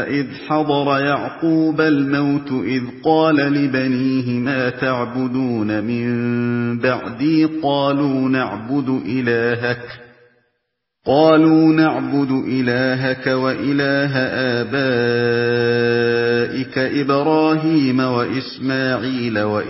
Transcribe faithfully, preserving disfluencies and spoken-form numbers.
إذ حضر يعقوب الموت إذ قال لبنيه ما تعبدون من بعدي قالوا نعبد إلهك قالوا نعبد إلهك وإله آبائك إبراهيم وإسماعيل